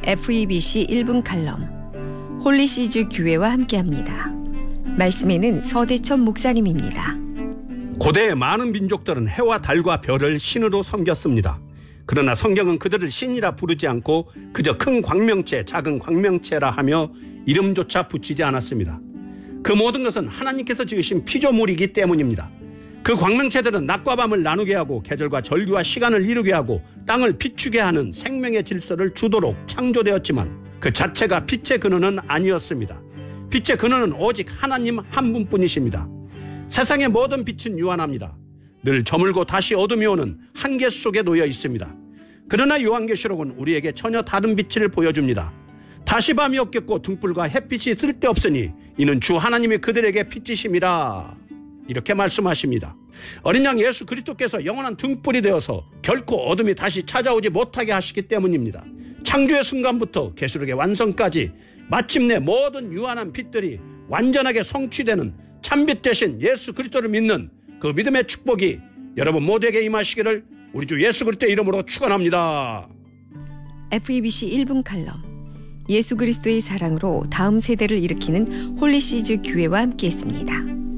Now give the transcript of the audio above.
FEBC 1분 칼럼 홀리시즈 교회와 함께합니다. 말씀에는 서대천 목사님입니다. 고대의 많은 민족들은 해와 달과 별을 신으로 섬겼습니다. 그러나 성경은 그들을 신이라 부르지 않고 그저 큰 광명체, 작은 광명체라 하며 이름조차 붙이지 않았습니다. 그 모든 것은 하나님께서 지으신 피조물이기 때문입니다. 그 광명체들은 낮과 밤을 나누게 하고 계절과 절기와 시간을 이루게 하고 땅을 비추게 하는 생명의 질서를 주도록 창조되었지만 그 자체가 빛의 근원은 아니었습니다. 빛의 근원은 오직 하나님 한 분뿐이십니다. 세상의 모든 빛은 유한합니다. 늘 저물고 다시 어둠이 오는 한계 속에 놓여 있습니다. 그러나 요한계시록은 우리에게 전혀 다른 빛을 보여줍니다. 다시 밤이 없겠고 등불과 햇빛이 쓸데없으니 이는 주 하나님이 그들에게 빛이심이라 이렇게 말씀하십니다. 어린 양 예수 그리스도께서 영원한 등불이 되어서 결코 어둠이 다시 찾아오지 못하게 하시기 때문입니다. 창조의 순간부터 계시록의 완성까지 마침내 모든 유한한 빛들이 완전하게 성취되는 참빛 되신 예수 그리스도를 믿는 그 믿음의 축복이 여러분 모두에게 임하시기를 우리 주 예수 그리스도의 이름으로 축원합니다. FEBC 1분 칼럼 예수 그리스도의 사랑으로 다음 세대를 일으키는 홀리시즈 교회와 함께했습니다.